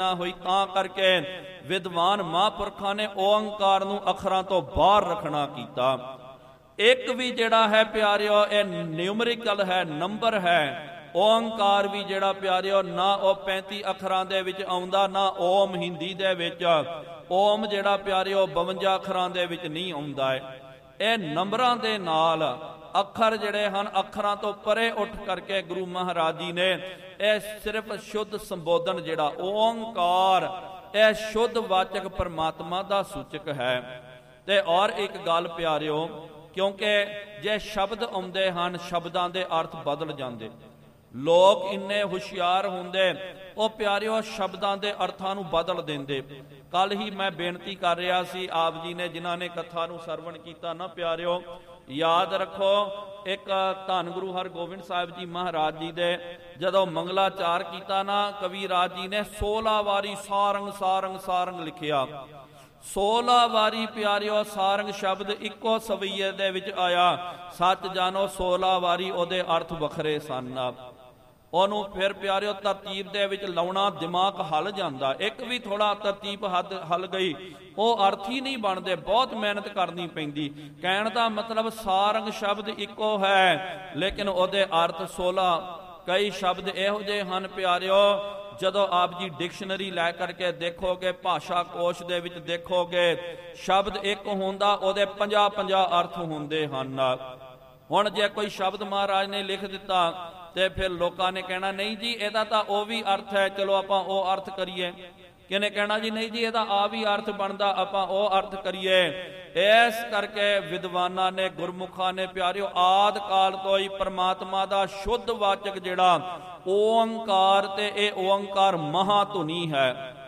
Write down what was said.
ਹੋਈ। ਤਾਂ ਕਰਕੇ ਵਿਦਵਾਨ ਮਹਾਂਪੁਰਖਾਂ ਨੇ ਓੰਕਾਰ ਨੂੰ ਅੱਖਰਾਂ ਤੋਂ ਬਾਹਰ ਰੱਖਣਾ ਕੀਤਾ। ਇੱਕ ਵੀ ਜਿਹੜਾ ਹੈ ਪਿਆਰਿਓ ਇਹ ਨਿਊਮਰੀਕਲ ਹੈ, ਨੰਬਰ ਹੈ। ਓੰਕਾਰ ਵੀ ਜਿਹੜਾ ਪਿਆਰਿਓ ਨਾ ਉਹ 35 ਅੱਖਰਾਂ ਦੇ ਵਿੱਚ ਆਉਂਦਾ, ਨਾ ਓਮ ਹਿੰਦੀ ਦੇ ਵਿੱਚ। ਓਮ ਜਿਹੜਾ ਪਿਆਰਿਓ 52 ਅੱਖਰਾਂ ਦੇ ਵਿੱਚ ਨਹੀਂ ਆਉਂਦਾ ਹੈ। ਇਹ ਨੰਬਰਾਂ ਦੇ ਨਾਲ ਅੱਖਰ ਜਿਹੜੇ ਹਨ, ਅੱਖਰਾਂ ਤੋਂ ਪਰੇ ਉੱਠ ਕਰਕੇ ਗੁਰੂ ਮਹਾਰਾਜ ਜੀ ਨੇ ਇਹ ਸਿਰਫ ਸ਼ੁੱਧ ਸੰਬੋਧਨ ਜਿਹੜਾ ਓੰਕਾਰ, ਇਹ ਸ਼ੁੱਧ ਵਾਚਕ ਪਰਮਾਤਮਾ ਦਾ ਸੂਚਕ ਹੈ। ਤੇ ਔਰ ਇੱਕ ਗੱਲ ਪਿਆਰਿਓ, ਕਿਉਂਕਿ ਜੇ ਸ਼ਬਦ ਆਉਂਦੇ ਹਨ ਸ਼ਬਦਾਂ ਦੇ ਅਰਥ ਬਦਲ ਜਾਂਦੇ। ਲੋਕ ਇੰਨੇ ਹੁਸ਼ਿਆਰ ਹੁੰਦੇ, ਉਹ ਪਿਆਰਿਓ ਸ਼ਬਦਾਂ ਦੇ ਅਰਥਾਂ ਨੂੰ ਬਦਲ ਦਿੰਦੇ। ਕੱਲ ਹੀ ਮੈਂ ਬੇਨਤੀ ਕਰ ਰਿਹਾ ਸੀ, ਆਪ ਜੀ ਨੇ ਜਿਨ੍ਹਾਂ ਨੇ ਕਥਾ ਨੂੰ ਸਰਵਣ ਕੀਤਾ ਨਾ ਪਿਆਰਿਓ, ਯਾਦ ਰੱਖੋ ਇੱਕ ਧੰਨ ਗੁਰੂ ਹਰਗੋਬਿੰਦ ਸਾਹਿਬ ਜੀ ਮਹਾਰਾਜ ਜੀ ਦੇ ਜਦੋਂ ਮੰਗਲਾਚਾਰ ਕੀਤਾ ਨਾ, ਕਵੀ ਰਾਜ ਜੀ ਨੇ 16 ਵਾਰੀ ਸਾਰੰਗ ਸਾਰੰਗ ਸਾਰੰਗ ਲਿਖਿਆ। 16 ਵਾਰੀ ਪਿਆਰਿਓ ਸਾਰੰਗ ਸ਼ਬਦ ਇੱਕੋ ਸਵਈਏ ਦੇ ਵਿੱਚ ਆਇਆ। ਸੱਚ ਜਾਣੋ 16 ਵਾਰੀ ਉਹਦੇ ਅਰਥ ਵੱਖਰੇ ਸਨ। ਉਹਨੂੰ ਫਿਰ ਪਿਆਰਿਓ ਤਰਤੀਬ ਦੇ ਵਿੱਚ ਲਾਉਣਾ, ਦਿਮਾਗ ਹਲ ਜਾਂਦਾ। ਇੱਕ ਵੀ ਥੋੜਾ ਤਰਤੀਬ ਹਲ ਗਈ ਉਹ ਅਰਥ ਹੀ ਨਹੀਂ ਬਣਦੇ, ਬਹੁਤ ਮਿਹਨਤ ਕਰਨੀ ਪੈਂਦੀ। ਕਹਿਣ ਦਾ ਮਤਲਬ ਸਾਰੰਗ ਸ਼ਬਦ ਇੱਕੋ ਹੈ ਲੇਕਿਨ ਉਹਦੇ ਅਰਥ 16। ਕਈ ਸ਼ਬਦ ਇਹੋ ਜਿਹੇ ਹਨ ਪਿਆਰਿਓ, ਜਦੋਂ ਆਪ ਜੀ ਡਿਕਸ਼ਨਰੀ ਲੈ ਕਰਕੇ ਦੇਖੋਗੇ, ਭਾਸ਼ਾ ਕੋਸ਼ ਦੇ ਵਿੱਚ ਦੇਖੋਗੇ, ਸ਼ਬਦ ਇੱਕ ਹੁੰਦਾ ਉਹਦੇ 50-50 ਅਰਥ ਹੁੰਦੇ ਹਨ। ਹੁਣ ਜੇ ਕੋਈ ਸ਼ਬਦ ਮਹਾਰਾਜ ਨੇ ਲਿਖ ਦਿੱਤਾ ਤੇ ਫਿਰ ਲੋਕਾਂ ਨੇ ਕਹਿਣਾ ਨਹੀਂ ਜੀ ਇਹਦਾ ਤਾਂ ਉਹ ਵੀ ਅਰਥ ਹੈ, ਚਲੋ ਆਪਾਂ ਉਹ ਅਰਥ ਕਰੀਏ। ਕਿਹਨੇ ਕਹਿਣਾ ਜੀ ਨਹੀਂ ਜੀ ਇਹਦਾ ਆ ਵੀ ਅਰਥ ਬਣਦਾ, ਆਪਾਂ ਉਹ ਅਰਥ ਕਰੀਏ। ਇਸ ਕਰਕੇ ਵਿਦਵਾਨਾਂ ਨੇ, ਗੁਰਮੁਖਾਂ ਨੇ ਪਿਆਰਿਓ ਆਦਿ ਕਾਲ ਤੋਂ ਹੀ ਪਰਮਾਤਮਾ ਦਾ ਸ਼ੁੱਧ ਵਾਚਕ ਜਿਹੜਾ ਓੰਕਾਰ, ਤੇ ਇਹ ਓੰਕਾਰ ਮਹਾਧੁਨੀ ਹੈ।